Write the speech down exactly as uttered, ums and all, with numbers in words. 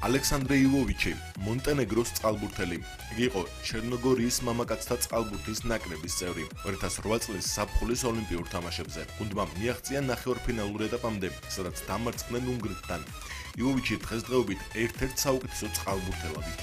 ალექსანდრე ივოვიჩი, მონტენეგროს წყალბურთელი. იგი იყო ჩერნოგორიის მამაკაცთა წყალბურთის ნაკრების წევრი. ორი ათას რვა წლის ზაფხულის ოლიმპიურ თამაშებზე. გუნდმა მიაღწია ნახევარფინალურ ეტაპამდე, სადაც დამარცხდნენ უნგრეთთან. ივოვიჩი დღესდღეობით ერთ-ერთ საუკეთესო წყალბურთელად